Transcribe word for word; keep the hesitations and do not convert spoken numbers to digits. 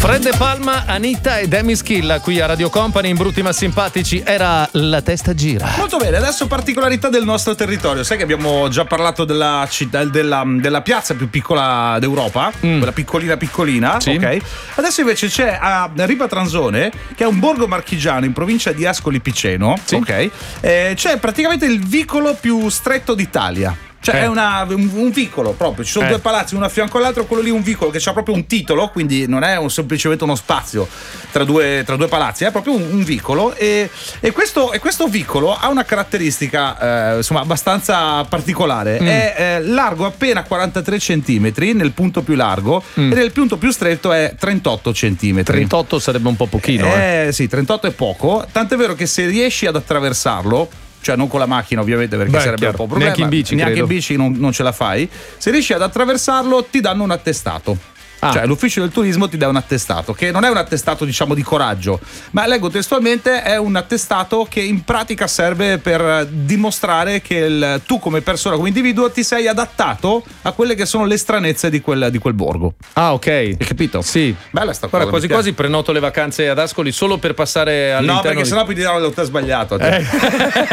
Fred De Palma, Anita e Demi Schilla qui a Radio Company in Brutti ma Simpatici. Era La testa gira. Molto bene, adesso particolarità del nostro territorio. Sai che abbiamo già parlato della città, della, della piazza più piccola d'Europa, mm. quella piccolina piccolina, sì. Ok. Adesso invece c'è a Riva Transone, che è un borgo marchigiano in provincia di Ascoli Piceno, sì. Ok. Eh, c'è praticamente il vicolo più stretto d'Italia. Cioè eh. è una, un, un vicolo proprio, ci sono eh. due palazzi uno a fianco all'altro, quello lì è un vicolo che ha proprio un titolo, quindi non è un, semplicemente uno spazio tra due, tra due palazzi, è proprio un, un vicolo e, e, questo, e questo vicolo ha una caratteristica eh, insomma abbastanza particolare, mm. è eh, largo appena quarantatré centimetri nel punto più largo mm. e nel punto più stretto è trentotto centimetri. trentotto sarebbe un po' pochino. Eh, eh. Sì, trentotto è poco, tant'è vero che se riesci ad attraversarlo, cioè non con la macchina ovviamente perché Beh, sarebbe chiaro. un po' un problema, neanche in bici neanche credo. in bici non, non ce la fai, se riesci ad attraversarlo ti danno un attestato. Ah. Cioè l'ufficio del turismo ti dà un attestato che non è un attestato diciamo di coraggio, ma leggo testualmente è un attestato che in pratica serve per dimostrare che il, tu come persona, come individuo ti sei adattato a quelle che sono le stranezze di quel, di quel borgo. Ah, ok, hai capito? Sì. Bella sta Guarda, cosa, quasi quasi prenoto le vacanze ad Ascoli solo per passare all'interno. No, perché di... sennò poi ti danno l'hotel sbagliato. Eh.